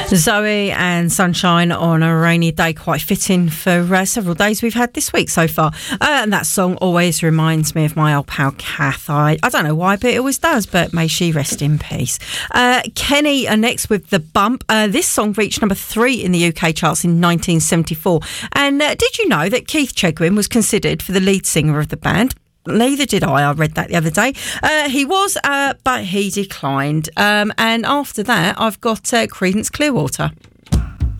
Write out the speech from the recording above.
Zoe and Sunshine on a rainy day, quite fitting for several days we've had this week so far. And that song always reminds me of my old pal Kath. I don't know why, but it always does, but may she rest in peace. Kenny are next with The Bump. This song reached number 3 in the UK charts in 1974. And did you know that Keith Chegwin was considered for the lead singer of the band? Neither did I read that the other day. He was, but he declined. And after that, I've got Creedence Clearwater.